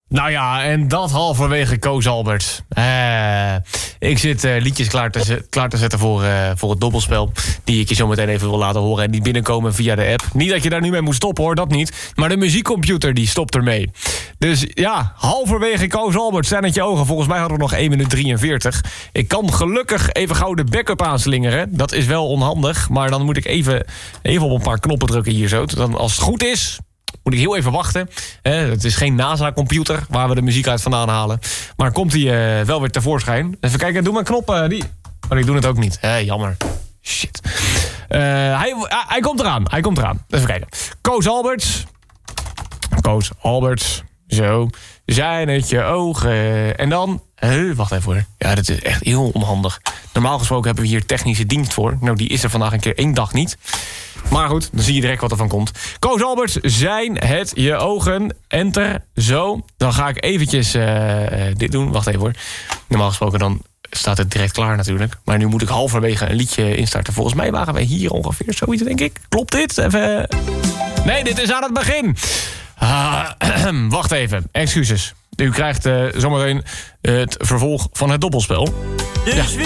Nou ja, en dat halverwege Koos Albert. Ik zit liedjes klaar te zetten voor het dobbelspel. Die ik je zo meteen even wil laten horen. En die binnenkomen via de app. Niet dat je daar nu mee moet stoppen hoor, dat niet. Maar de muziekcomputer die stopt ermee. Dus ja, halverwege Koos Albert. Zijn het je ogen. Volgens mij hadden we nog 1 minuut 43. Ik kan gelukkig even gauw de backup aanslingeren. Dat is wel onhandig. Maar dan moet ik even op een paar knoppen drukken hier zo. Dan als het goed is, moet ik heel even wachten. Het is geen NASA-computer waar we de muziek uit vandaan halen. Maar komt hij wel weer tevoorschijn. Even kijken, doe mijn knop. Maar ik doe het ook niet. Jammer. Shit. Hij komt eraan. Even kijken. Koos Alberts. Zo. Zijn het je ogen. En dan... wacht even hoor. Ja, dat is echt heel onhandig. Normaal gesproken hebben we hier technische dienst voor. Nou, die is er vandaag een keer 1 dag niet. Maar goed, dan zie je direct wat er van komt. Koos Alberts, zijn het je ogen. Enter. Zo. Dan ga ik eventjes dit doen. Wacht even hoor. Normaal gesproken dan staat het direct klaar natuurlijk. Maar nu moet ik halverwege een liedje instarten. Volgens mij waren wij hier ongeveer zoiets, denk ik. Klopt dit? Even... Nee, dit is aan het begin. Wacht even. Excuses. U krijgt zometeen het vervolg van het dobbelspel. Dus wie